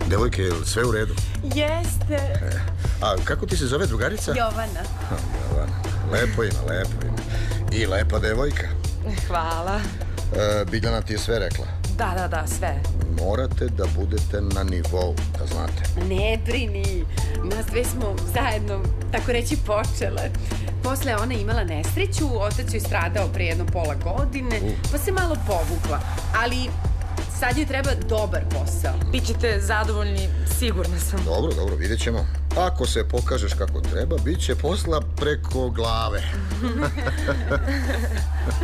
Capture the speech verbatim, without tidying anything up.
Devojke, je li sve u redu? Jeste. A kako ti se zove drugarica? Jovana. Jovana. Lepo ima, lepo ima. I lepa devojka. Hvala. E, Biljana ti je sve rekla. Da, da, da, sve. Morate da budete na nivou, da znate. Ne brini. Nas dve smo zajedno, tako reći, počele. Posle ona imala nesreću, otac joj stradao pre jedno pola godine, pa se malo povukla. Ali sad joj treba dobar posao. Bićete zadovoljni, sigurna sam. Dobro, dobro, vidjet ćemo. Ako se pokažeš kako treba, bit će posla preko glave.